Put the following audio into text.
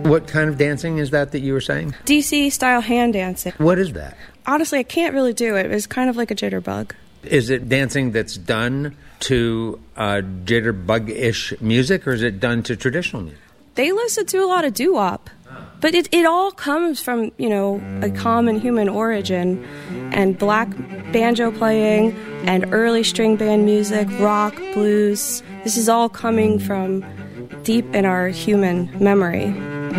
What kind of dancing is that you were saying? DC style hand dancing. What is that? Honestly, I can't really do it. It's kind of like a jitterbug. Is it dancing that's done to jitterbug-ish music, or is it done to traditional music? They listen to a lot of doo-wop. But it all comes from, a common human origin, and black banjo playing and early string band music, rock, blues. This is all coming from deep in our human memory.